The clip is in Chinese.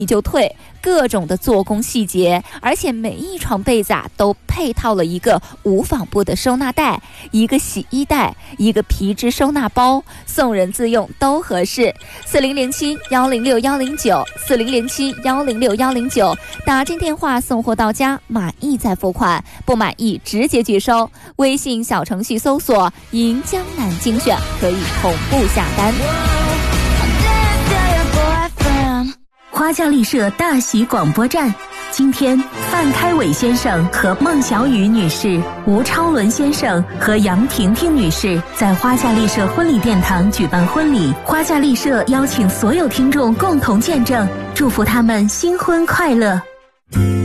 你就退，各种的做工细节，而且每一床被子都配套了一个无纺布的收纳袋，一个洗衣袋，一个皮质收纳包，送人自用都合适。4007106109，4007106109，打进电话送货到家，满意再付款，不满意直接拒收。微信小程序搜索银江南精选，可以同步下单。 花架丽舍大喜广播站，今天范开伟先生和孟小雨女士、吴超伦先生和杨婷婷女士在花架丽舍婚礼殿堂举办婚礼，花架丽舍邀请所有听众共同见证，祝福他们新婚快乐。